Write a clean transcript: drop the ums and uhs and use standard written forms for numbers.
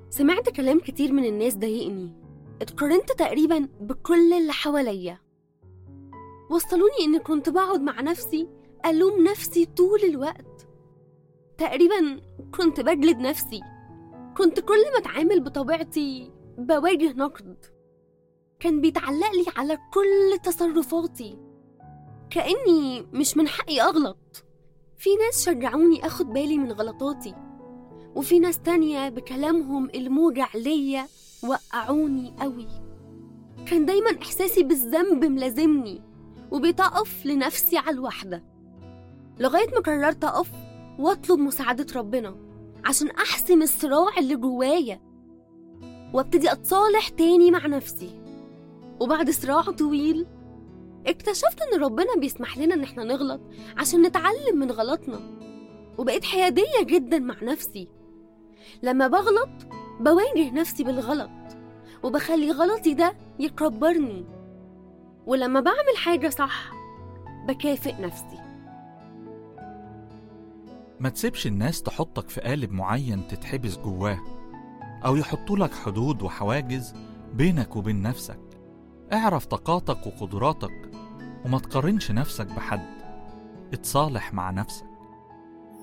سمعت كلام كتير من الناس ضايقني، اتقارنت تقريبا بكل اللي حواليا، وصلوني إني كنت بقعد مع نفسي ألوم نفسي طول الوقت. تقريبا كنت بجلد نفسي، كنت كل ما أتعامل بطبيعتي بواجه نقد، كان بيتعلق لي على كل تصرفاتي كأني مش من حقي أغلط. في ناس شجعوني أخد بالي من غلطاتي، وفي ناس تانية بكلامهم الموجع ليا وقعوني قوي. كان دايما إحساسي بالذنب ملازمني وبيتقف لنفسي على الوحدة، لغاية ما قررت أقف وأطلب مساعدة ربنا عشان أحسم الصراع اللي جوايا وابتدي أتصالح تاني مع نفسي. وبعد صراع طويل اكتشفت إن ربنا بيسمح لنا إن احنا نغلط عشان نتعلم من غلطنا، وبقيت حيادية جدا مع نفسي. لما بغلط بواجه نفسي بالغلط وبخلي غلطي ده يكبرني، ولما بعمل حاجة صح بكافئ نفسي. ما تسيبش الناس تحطك في قالب معين تتحبس جواه، أو يحطولك حدود وحواجز بينك وبين نفسك. اعرف طاقاتك وقدراتك وما تقارنش نفسك بحد، اتصالح مع نفسك.